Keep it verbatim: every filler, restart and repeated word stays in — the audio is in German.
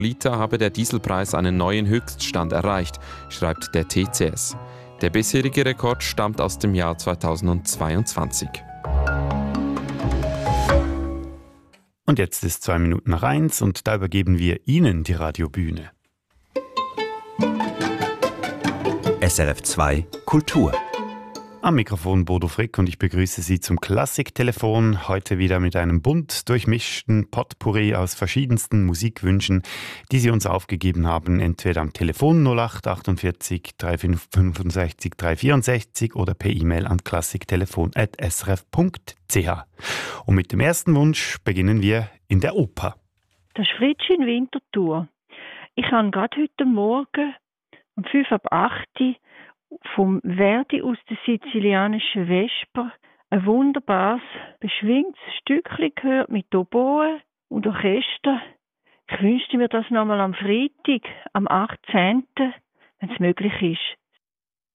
Liter habe der Dieselpreis einen neuen Höchststand erreicht, schreibt der T C S. Der bisherige Rekord stammt aus dem Jahr zweitausendzweiundzwanzig. Und jetzt ist zwei Minuten nach eins und da übergeben wir Ihnen die Radiobühne. S R F zwei Kultur. Am Mikrofon Bodo Frick und ich begrüße Sie zum Klassiktelefon. Heute wieder mit einem bunt durchmischten Potpourri aus verschiedensten Musikwünschen, die Sie uns aufgegeben haben, entweder am Telefon null acht achtundvierzig dreihundertfünfundsechzig dreihundertvierundsechzig oder per E-Mail an klassiktelefon at s r f punkt c h. Und mit dem ersten Wunsch beginnen wir in der Oper. Das ist Fritschi in Winterthur. Ich habe gerade heute Morgen um fünf ab acht vom Verdi aus der sizilianischen Vesper ein wunderbares, beschwingtes Stückchen gehört mit Oboe und Orchester. Ich wünschte mir das nochmal am Freitag, am achtzehnten wenn es möglich ist.